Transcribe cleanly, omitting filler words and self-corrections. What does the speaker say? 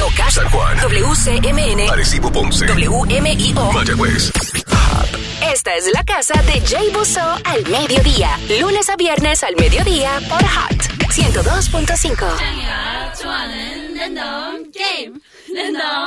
San Ocas, San Juan, WCMN, Arecibo, Ponce, WMIO, Mayagüez. Esta es la casa de Jay Busso al mediodía, lunes a viernes al mediodía por Hot 102.5.